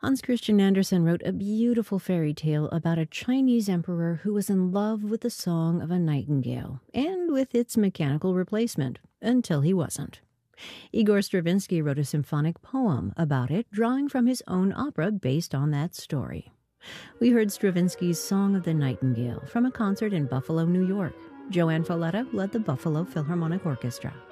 Hans Christian Andersen wrote a beautiful fairy tale about a Chinese emperor who was in love with the song of a nightingale and with its mechanical replacement, until he wasn't. Igor Stravinsky wrote a symphonic poem about it, drawing from his own opera based on that story. We heard Stravinsky's Song of the Nightingale from a concert in Buffalo, New York. Joanne Falletta led the Buffalo Philharmonic Orchestra.